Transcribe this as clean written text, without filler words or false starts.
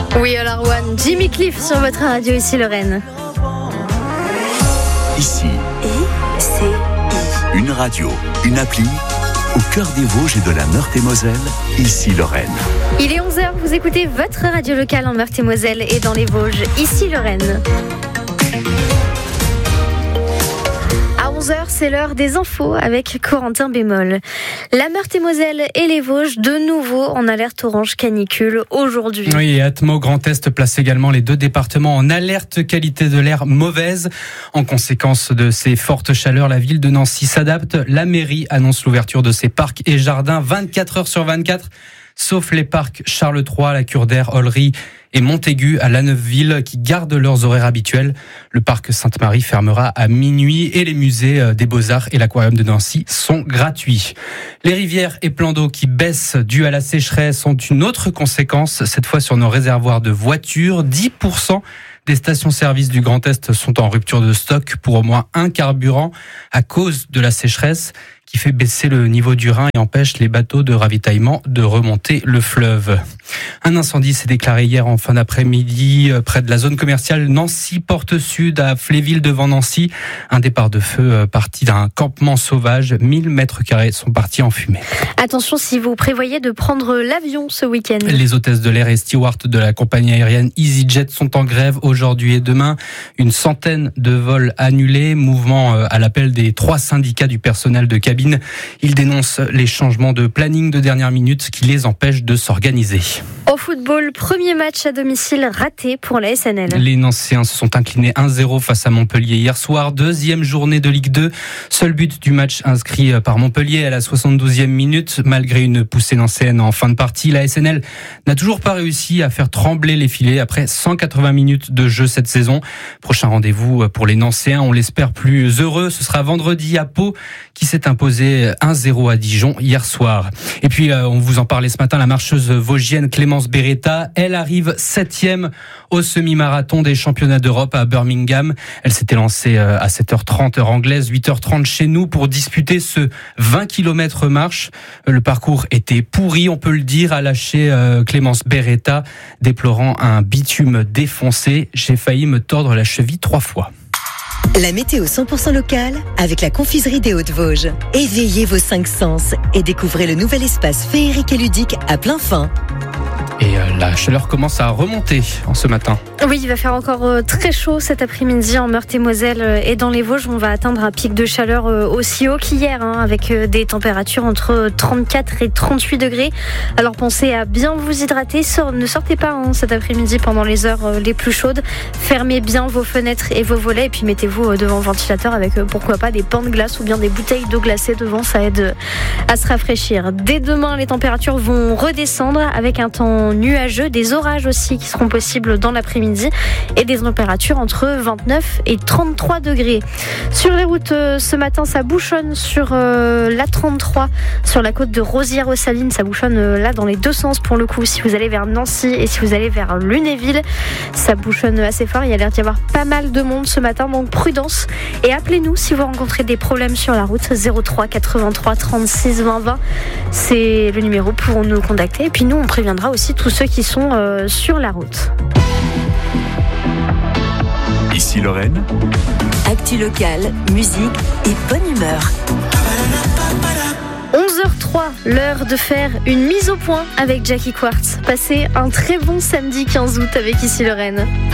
Oui, alors One, Jimmy Cliff sur votre radio, ici Lorraine. Ici, une radio, une appli, au cœur des Vosges et de la Meurthe-et-Moselle, ici Lorraine. Il est 11h, vous écoutez votre radio locale en Meurthe-et-Moselle et dans les Vosges, ici Lorraine. À 11h, c'est l'heure des infos avec Corentin Bémol. La Meurthe-et-Moselle et les Vosges, de nouveau en alerte orange canicule aujourd'hui. Oui, et Atmo Grand Est place également les deux départements en alerte qualité de l'air mauvaise. En conséquence de ces fortes chaleurs, la ville de Nancy s'adapte. La mairie annonce l'ouverture de ses parcs et jardins 24 heures sur 24, sauf les parcs Charles III, la Cure d'Air, Ollery et Montaigu à La Neuveville qui gardent leurs horaires habituels. Le parc Sainte-Marie fermera à minuit et les musées des Beaux-Arts et l'Aquarium de Nancy sont gratuits. Les rivières et plans d'eau qui baissent dû à la sécheresse sont une autre conséquence, cette fois sur nos réservoirs de voitures. 10% des stations-service du Grand Est sont en rupture de stock pour au moins un carburant à cause de la sécheresse qui fait baisser le niveau du Rhin et empêche les bateaux de ravitaillement de remonter le fleuve. Un incendie s'est déclaré hier en fin d'après-midi près de la zone commerciale Nancy-Porte Sud à Fléville devant Nancy. Un départ de feu parti d'un campement sauvage. 1000 mètres carrés sont partis en fumée. Attention si vous prévoyez de prendre l'avion ce week-end. Les hôtesses de l'air et stewards de la compagnie aérienne EasyJet sont en grève aujourd'hui et demain. Une centaine de vols annulés. Mouvement à l'appel des 3 syndicats du personnel de cabine. Ils dénoncent les changements de planning de dernière minute qui les empêchent de s'organiser. Au football, premier match à domicile raté pour la SNL. Les Nancéens se sont inclinés 1-0 face à Montpellier hier soir. Deuxième journée de Ligue 2. Seul but du match inscrit par Montpellier à la 72e minute. Malgré une poussée nancéenne en fin de partie, la SNL n'a toujours pas réussi à faire trembler les filets après 180 minutes de jeu cette saison. Prochain rendez-vous pour les Nancéens, on l'espère plus heureux. Ce sera vendredi à Pau qui s'est imposé 1-0 à Dijon hier soir. Et puis, on vous en parlait ce matin, la marcheuse vosgienne Clémence Beretta, elle arrive 7e au semi-marathon des championnats d'Europe à Birmingham. Elle s'était lancée à 7h30 heure anglaise, 8h30 chez nous pour disputer ce 20 km marche. Le parcours était pourri, on peut le dire, a lâché Clémence Beretta, déplorant un bitume défoncé. J'ai failli me tordre la cheville 3 fois. La météo 100% locale avec la confiserie des Hauts-de-Vosges. Éveillez vos 5 sens et découvrez le nouvel espace féerique et ludique à plein fin. Et la chaleur commence à remonter en ce matin. Oui, il va faire encore très chaud cet après-midi en Meurthe-et-Moselle et dans les Vosges. On va atteindre un pic de chaleur aussi haut qu'hier, avec des températures entre 34 et 38 degrés. Alors pensez à bien vous hydrater. Ne sortez pas cet après-midi pendant les heures les plus chaudes. Fermez bien vos fenêtres et vos volets et puis mettez-vous devant le ventilateur avec pourquoi pas des pains de glace ou bien des bouteilles d'eau glacée devant. Ça aide à se rafraîchir. Dès demain, les températures vont redescendre avec un temps nuageux, des orages aussi qui seront possibles dans l'après-midi et des températures entre 29 et 33 degrés. Sur les routes, ce matin, ça bouchonne sur la 33, sur la côte de Rosières-aux-Salines. Ça bouchonne là dans les deux sens pour le coup. Si vous allez vers Nancy et si vous allez vers Lunéville, ça bouchonne assez fort. Il y a l'air d'y avoir pas mal de monde ce matin, donc prudence. Et appelez-nous si vous rencontrez des problèmes sur la route. 03 83 36 20 20. C'est le numéro pour nous contacter. Et puis nous, on préviendra aussi tous ceux qui sont sur la route. Ici Lorraine. Actu locale, musique et bonne humeur. 11h03, l'heure de faire une mise au point avec Jackie Quartz. Passez un très bon samedi 15 août avec Ici Lorraine.